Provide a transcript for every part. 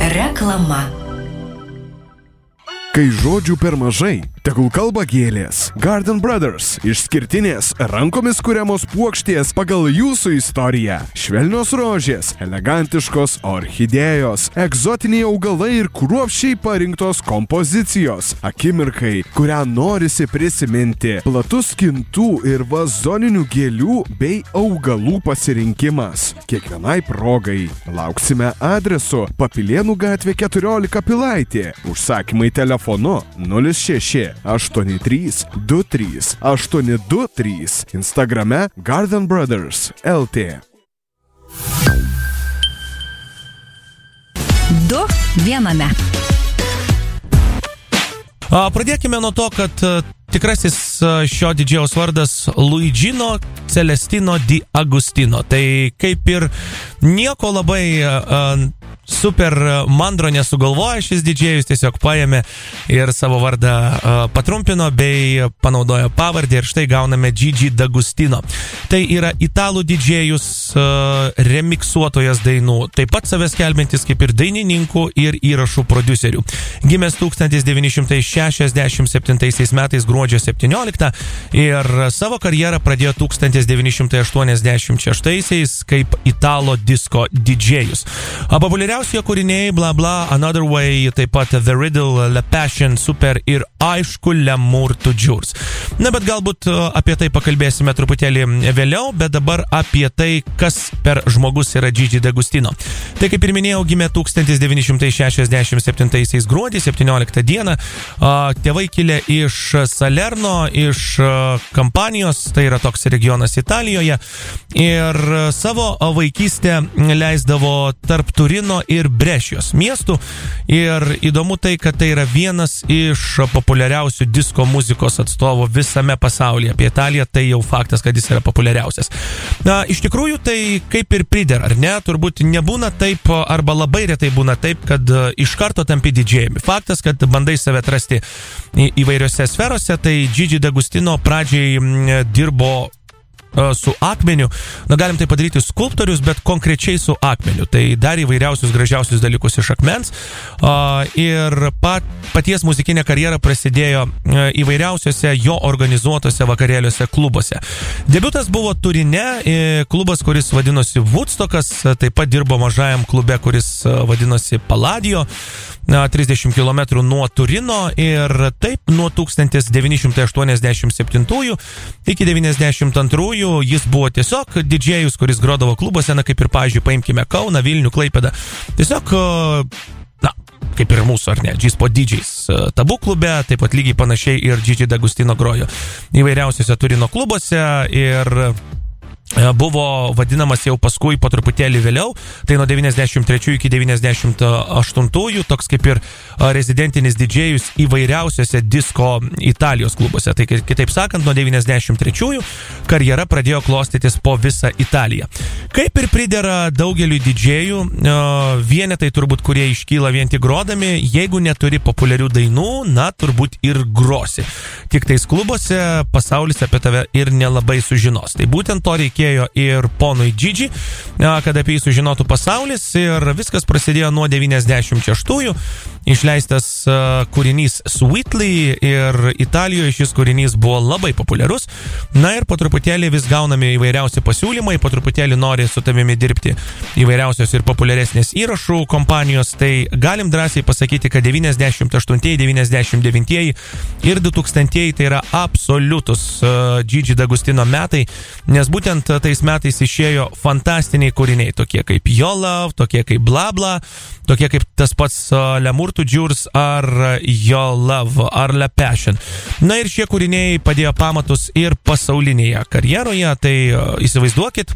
Reklama. Kai žodžių per mažai, tegul kalba gėlės. Garden Brothers – išskirtinės, rankomis kuriamos puokštės pagal jūsų istoriją. Švelnios rožės, elegantiškos orchidėjos, egzotiniai augalai ir kruopščiai parinktos kompozicijos. Akimirkai, kurią norisi prisiminti. Platus skintų ir vazoninių gėlių bei augalų pasirinkimas. Kiekvienai progai. Lauksime adresu Papilėnų gatvė 14 Pilaitė. Užsakymai telefonu 06 83 23 823. Instagrame Garden Brothers LT. 2 viename. Pradėkime nuo to, kad tikrasis šio didžėjaus vardas Luigino Celestino Di Agustino. Tai kaip ir nieko labai super mandro nesugalvoja šis didžėjus, tiesiog paėmė ir savo vardą patrumpino bei panaudojo pavardę ir štai gauname Gigi D'Agostino. Tai yra italų didžėjus, remiksuotojas dainų, taip pat savęs skelbiantis kaip ir dainininkų ir įrašų prodiuserių. Gimęs 1967 metais gruodžio 17 ir savo karjerą pradėjo 1986 kaip italo disko didžėjus. Populiariausi jo kūriniai Bla Bla, Another Way, taip pat The Riddle, La Passion, Super ir aišku L'amour toujours. Na, bet galbūt apie tai pakalbėsime truputėlį vėliau, bet dabar apie tai, kas per žmogus yra Gigi D'Agostino. Tai kaip ir minėjau, gimė 1967 gruodį 17 dieną. Tėvai kilę iš Salerno, iš Kampanijos, tai yra toks regionas Italijoje, ir savo vaikystę leisdavo tarp Turino ir Brešijos miestų. Ir įdomu tai, kad tai yra vienas iš populiariausių disko muzikos atstovų visame pasaulyje. Apie Italiją tai jau faktas, kad jis yra populiariausias. Na, iš tikrųjų tai kaip ir pridera, ar ne? Turbūt nebūna taip, arba labai retai būna taip, kad iš karto tampi didžėjumi. Faktas, kad bandai save atrasti įvairiose sferose, tai Gigi D'Agostino pradžiai dirbo su akmeniu. Na, galim tai padaryti skulptorius, bet konkrečiai su akmeniu. Tai darė įvairiausius gražiausius dalykus iš akmens. Ir paties muzikinė karjera prasidėjo įvairiausiose jo organizuotose vakarėliuose klubuose. Debiutas buvo Turine, klubas, kuris vadinosi Woodstockas, taip pat dirbo mažajam klube, kuris vadinosi Palladio, 30 km nuo Turino, ir taip nuo 1987 iki 92 jis buvo tiesiog didžėjus, kuris grodavo klubuose, na, kaip ir, pavyzdžiui, paimkime Kauną, Vilnių, Klaipėdą. Tiesiog, na, kaip ir mūsų, ar ne, G-Spot DJs Tabu klube, taip pat lygiai panašiai ir Gigi D'Agostino grojo įvairiausiose Turino klubuose ir buvo vadinamas jau paskui po truputėlį vėliau, tai nuo 93 iki 98 toks kaip ir rezidentinis didžėjus įvairiausiose disko Italijos klubuose. Tai kitaip sakant, nuo 93 karjera pradėjo klostytis po visą Italiją. Kaip ir pridera daugeliui didžėjų, vienetai turbūt, kurie iškyla vien tik grodami, jeigu neturi populiarių dainų, na, turbūt ir grosi. Tik tais klubuose pasaulis apie tave ir nelabai sužinos. Tai būtent to reikėjo ir ponui Gigi, kad apie jį sužinotų pasaulis, ir viskas prasidėjo nuo 96-ųjų. Išleistas kūrinys Sweetly, ir Italijoje šis kūrinys buvo labai populiarus. Na ir po truputėlį vis gauname įvairiausi pasiūlymai, po truputėlį nori su tavimi dirbti įvairiausios ir populiaresnės įrašų kompanijos. Tai galim drąsiai pasakyti, kad 98, 99 ir 2000 tai yra absoliutus Gigi D'Agostino metai, nes būtent tais metais išėjo fantastiniai kūriniai, tokie kaip Your Love, tokie kaip Bla Bla, tokie kaip tas pats L'amour toujours ar Your Love ar La Passion. Na ir šie kūriniai padėjo pamatus ir pasaulinėje karjeroje, tai įsivaizduokit,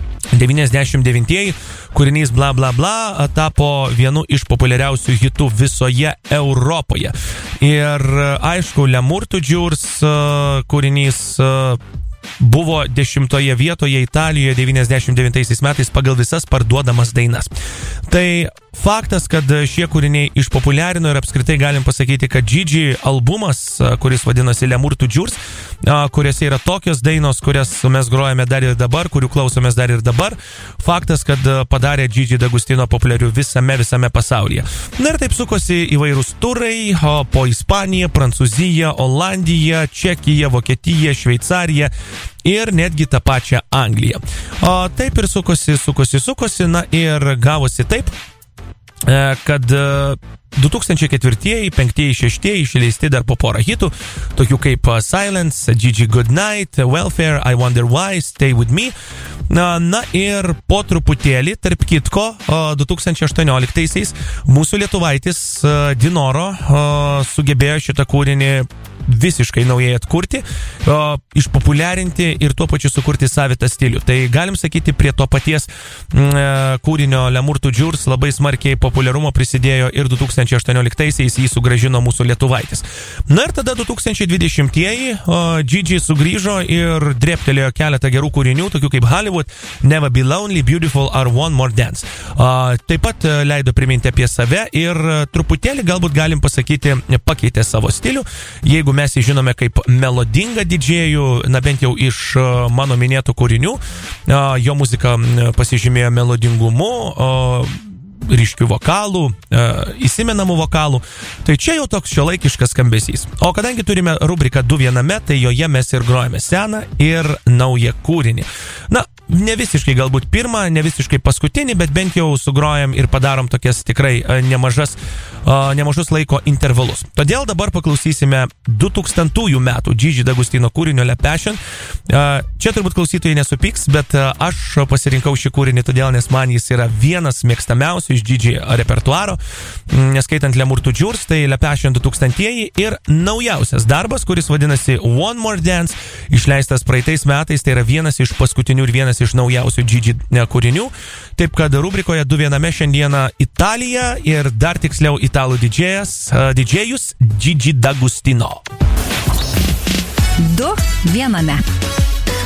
99 kūrinys Bla Bla Bla tapo vienu iš populiariausių hitų visoje Europoje. Ir aišku, L'amour toujours kūrinys buvo 10 vietoje Italijoje 99 metais pagal visas parduodamas dainas. Tai faktas, kad šie kūriniai išpopuliarino, ir apskritai galim pasakyti, kad Gigi albumas, kuris vadinasi L'amour toujours, kuriuose yra tokios dainos, kurias mes grojame dar ir dabar, kurių klausomės dar ir dabar. Faktas, kad padarė Gigi D'Agostino populiarių visame pasaulyje. Na ir taip sukosi įvairūs turai po Ispaniją, Prancūziją, Olandiją, Čekiją, Vokietiją, Šveicariją ir netgi tą pačią Angliją. Taip ir sukosi, na ir gavosi taip, kad 2004, 5, 6 išleisti dar po porą hitų, tokių kaip Silence, Gigi Goodnight, Welfare, I Wonder Why, Stay With Me. Na ir po truputėlį, tarp kitko, 2018-aisiais mūsų lietuvaitis Dinoro sugebėjo šitą kūrinį visiškai naujai atkurti, išpopuliarinti ir tuo pačiu sukurti savitą stilių. Tai galim sakyti, prie to paties kūrinio L'amour toujours labai smarkiai populiarumo prisidėjo ir 2018-aisiais jį sugrąžino mūsų lietuvaitis. Na ir tada 2020-ieji Gigi sugrįžo ir drėptelėjo keletą gerų kūrinių, tokių kaip Hollywood, Never Be Lonely, Beautiful ar One More Dance. Taip pat leido priminti apie save ir truputėlį galbūt galim pasakyti, pakeitė savo stilių. Jeigu mes jį žinome kaip melodingą didžėjų, na bent jau iš mano minėtų kūrinių, jo muzika pasižymėjo melodingumu, ryškių vokalų, įsimenamų vokalų. Tai čia jau toks šiuolaikiškas skambesys. O kadangi turime rubriką 2 viename, tai joje mes ir grojame seną ir naują kūrinį. Na, ne visiškai galbūt pirmą, ne visiškai paskutinį, bet bent jau sugrojam ir padarom tokias tikrai nemažus laiko intervalus. Todėl dabar paklausysime 2000 metų Gigi D'Agostino kūrinio Le Passion. Čia turbūt klausytojai nesupyks, bet aš pasirinkau šį kūrinį todėl, nes man jis yra vienas mėgstamiausių iš Gigi repertuaro, neskaitant L'amour toujours, tai Le Passion 2000-ieji ir naujausias darbas, kuris vadinasi One More Dance, išleistas praeitais metais, tai yra vienas iš paskutinių ir vienas iš naujausių Gigi kūrinių. Taip kad rubrikoje 2 viename šiandieną Italija ir dar tiksliau italų didžėjus Gigi D'Agostino. 2 viename.